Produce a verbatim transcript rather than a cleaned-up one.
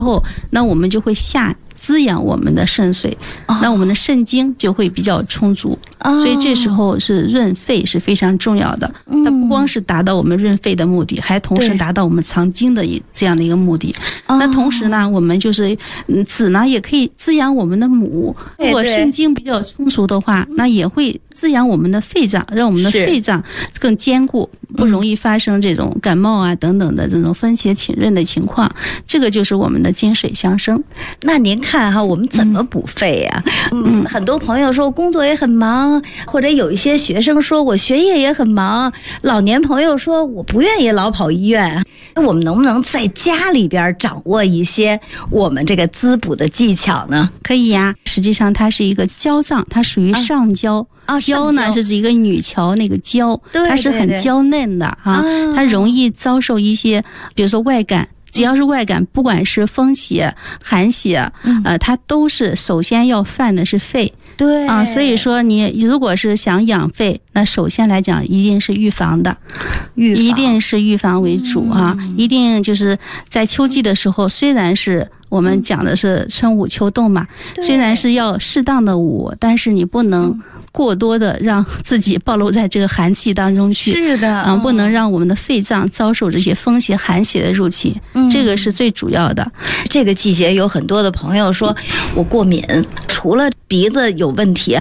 后，那我们就会下滋养我们的肾水，哦、那我们的肾精就会比较充足，哦、所以这时候是润肺是非常重要的。嗯、它不光是达到我们润肺的目的，还同时达到我们藏精的一这样的一个目的。那同时呢，我们就是嗯子呢也可以滋养我们的母，如果肾精比较充足的话，那也会滋养我们的肺脏，让我们的肺脏更坚固，不容易发生这种感冒啊等等的这种风邪侵润的情况。这个就是我们的金水相生。 那您看哈，我们怎么补肺呀？嗯，很多朋友说工作也很忙，或者有一些学生说我学业也很忙，老年朋友说我不愿意老跑医院。我们能不能在家里边掌握一些我们这个滋补的技巧呢？ 可以呀，实际上它是一个娇脏，它属于上焦。啊娇呢是一个女乔那个娇，它是很娇嫩的啊，它容易遭受一些，比如说外感。只要是外感，不管是风邪、寒邪，呃，它都是首先要犯的是肺。 对啊，所以说你如果是想养肺，那首先来讲一定是预防的， 预防一定是预防为主啊，嗯、一定就是在秋季的时候，虽然是我们讲的是春捂秋冻嘛，虽然是要适当的捂，但是你不能过多的让自己暴露在这个寒气当中去， 是的， 嗯，不能让我们的肺脏遭受这些风邪、寒邪的入侵，嗯、这个是最主要的。 这个季节有很多的朋友说我过敏，除了鼻子有问题，